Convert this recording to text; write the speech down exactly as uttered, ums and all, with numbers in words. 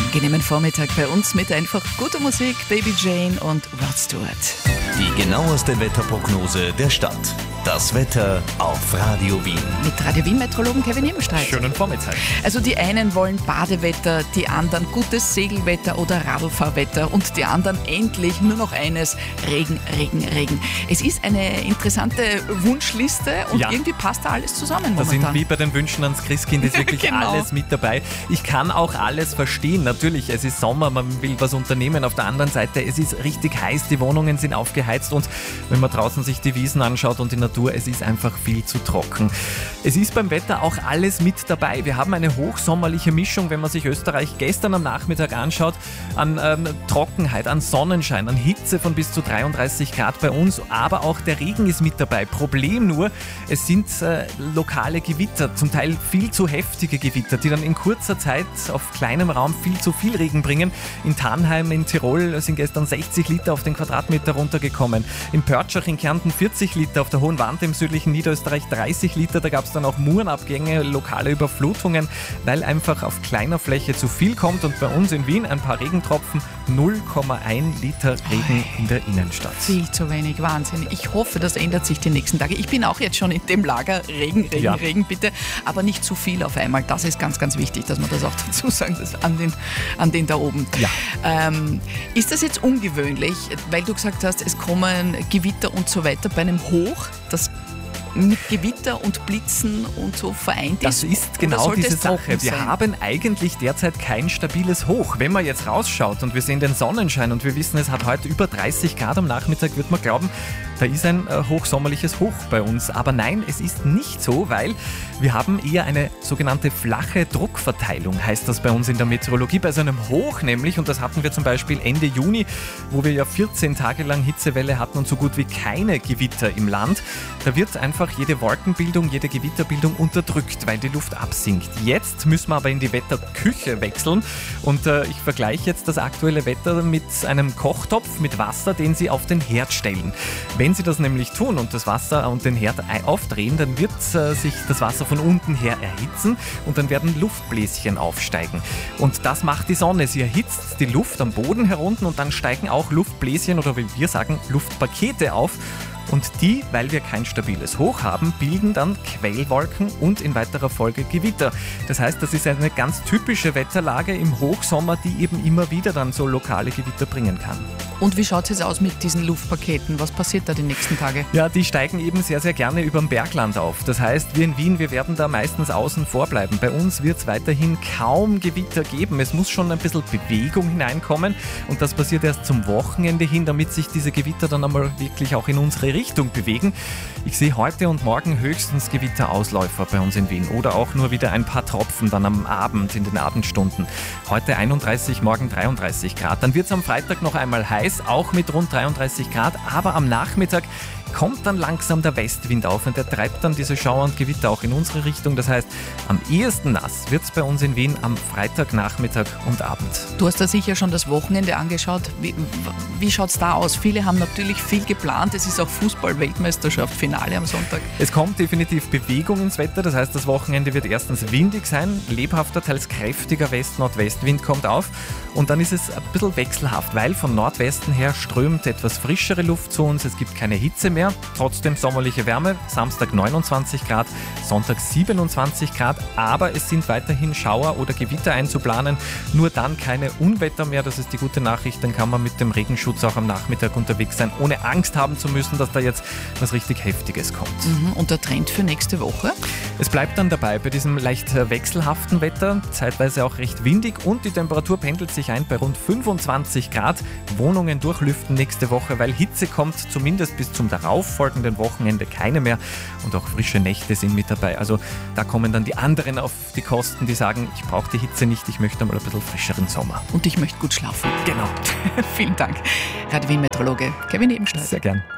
Angenehmen Vormittag bei uns mit einfach guter Musik, Baby Jane und Rod Stewart. Die genaueste Wetterprognose der Stadt. Das Wetter auf Radio Wien. Mit Radio Wien-Meteorologen Kevin Ebenstreit. Schönen Vormittag. Also die einen wollen Badewetter, die anderen gutes Segelwetter oder Radlfahrwetter und die anderen endlich nur noch eines, Regen, Regen, Regen. Es ist eine interessante Wunschliste und Ja. irgendwie passt da alles zusammen Da momentan. sind wie bei den Wünschen ans Christkind ist wirklich Genau. alles mit dabei. Ich kann auch alles verstehen. Natürlich, es ist Sommer, man will was unternehmen. Auf der anderen Seite, es ist richtig heiß, die Wohnungen sind aufgeheizt und wenn man draußen sich die Wiesen anschaut und die Natur, es ist einfach viel zu trocken. Es ist beim Wetter auch alles mit dabei. Wir haben eine hochsommerliche Mischung, wenn man sich Österreich gestern am Nachmittag anschaut, an ähm, Trockenheit, an Sonnenschein, an Hitze von bis zu dreiunddreißig Grad bei uns, aber auch der Regen ist mit dabei. Problem nur, es sind äh, lokale Gewitter, zum Teil viel zu heftige Gewitter, die dann in kurzer Zeit auf kleinem Raum viel zu viel Regen bringen. In Tannheim in Tirol sind gestern sechzig Liter auf den Quadratmeter runtergekommen. In Pörtschach in Kärnten vierzig Liter, auf der Hohen Wand im südlichen Niederösterreich dreißig Liter. Da gab es dann auch Murenabgänge, lokale Überflutungen, weil einfach auf kleiner Fläche zu viel kommt und bei uns in Wien ein paar Regentropfen, null Komma eins Liter Regen in der Innenstadt. Viel zu wenig, Wahnsinn. Ich hoffe, das ändert sich die nächsten Tage. Ich bin auch jetzt schon in dem Lager, Regen, Regen, Ja. Regen bitte, aber nicht zu viel auf einmal. Das ist ganz, ganz wichtig, dass man das auch dazu sagen, das an den, an den da oben. Ja. Ähm, ist das jetzt ungewöhnlich, weil du gesagt hast, es kommen Gewitter und so weiter bei einem Hoch, das mit Gewitter und Blitzen und so vereint Das ist? ist Oder genau sollte diese es trocken Sache. Wir sein? haben eigentlich derzeit kein stabiles Hoch. Wenn man jetzt rausschaut und wir sehen den Sonnenschein und wir wissen, es hat heute über dreißig Grad am Nachmittag, wird man glauben, da ist ein äh, hochsommerliches Hoch bei uns. Aber nein, es ist nicht so, weil wir haben eher eine sogenannte flache Druckverteilung, heißt das bei uns in der Meteorologie. Bei so einem Hoch nämlich, und das hatten wir zum Beispiel Ende Juni, wo wir ja vierzehn Tage lang Hitzewelle hatten und so gut wie keine Gewitter im Land, da wird einfach jede Wolkenbildung, jede Gewitterbildung unterdrückt, weil die Luft absinkt. Jetzt müssen wir aber in die Wetterküche wechseln und äh, ich vergleiche jetzt das aktuelle Wetter mit einem Kochtopf mit Wasser, den Sie auf den Herd stellen. Wenn Sie das nämlich tun und das Wasser und den Herd aufdrehen, dann wird äh, sich das Wasser von unten her erhitzen und dann werden Luftbläschen aufsteigen. Und das macht die Sonne. Sie erhitzt die Luft am Boden herunten und dann steigen auch Luftbläschen oder wie wir sagen, Luftpakete auf. Und die, weil wir kein stabiles Hoch haben, bilden dann Quellwolken und in weiterer Folge Gewitter. Das heißt, das ist eine ganz typische Wetterlage im Hochsommer, die eben immer wieder dann so lokale Gewitter bringen kann. Und wie schaut es jetzt aus mit diesen Luftpaketen? Was passiert da die nächsten Tage? Ja, die steigen eben sehr, sehr gerne über dem Bergland auf. Das heißt, wir in Wien, wir werden da meistens außen vor bleiben. Bei uns wird es weiterhin kaum Gewitter geben. Es muss schon ein bisschen Bewegung hineinkommen und das passiert erst zum Wochenende hin, damit sich diese Gewitter dann einmal wirklich auch in unsere Richtung bewegen. Ich sehe heute und morgen höchstens Gewitterausläufer bei uns in Wien oder auch nur wieder ein paar Tropfen dann am Abend, in den Abendstunden. Heute einunddreißig, morgen dreiunddreißig Grad. Dann wird es am Freitag noch einmal heiß, auch mit rund dreiunddreißig Grad, aber am Nachmittag kommt dann langsam der Westwind auf und der treibt dann diese Schauer und Gewitter auch in unsere Richtung. Das heißt, am ehesten nass wird es bei uns in Wien am Freitagnachmittag und Abend. Du hast da sicher schon das Wochenende angeschaut. Wie, wie schaut es da aus? Viele haben natürlich viel geplant. Es ist auch Fußball-Weltmeisterschaft, Finale am Sonntag. Es kommt definitiv Bewegung ins Wetter, das heißt, das Wochenende wird erstens windig sein, lebhafter, teils kräftiger West-Nordwestwind kommt auf und dann ist es ein bisschen wechselhaft, weil von Nordwesten her strömt etwas frischere Luft zu uns, es gibt keine Hitze mehr, trotzdem sommerliche Wärme, Samstag neunundzwanzig Grad, Sonntag siebenundzwanzig Grad, aber es sind weiterhin Schauer oder Gewitter einzuplanen, nur dann keine Unwetter mehr, das ist die gute Nachricht, dann kann man mit dem Regenschutz auch am Nachmittag unterwegs sein, ohne Angst haben zu müssen, dass da jetzt was richtig Heftiges kommt. Mhm. Und der Trend für nächste Woche? Es bleibt dann dabei bei diesem leicht wechselhaften Wetter, zeitweise auch recht windig und die Temperatur pendelt sich ein bei rund fünfundzwanzig Grad. Wohnungen durchlüften nächste Woche, weil Hitze kommt zumindest bis zum darauffolgenden Wochenende keine mehr und auch frische Nächte sind mit dabei. Also da kommen dann die anderen auf die Kosten, die sagen, ich brauche die Hitze nicht, ich möchte mal ein bisschen frischeren Sommer. Und ich möchte gut schlafen. Genau. Vielen Dank. Radio Wien Meteorologe Kevin Ebenstreit. Sehr gern.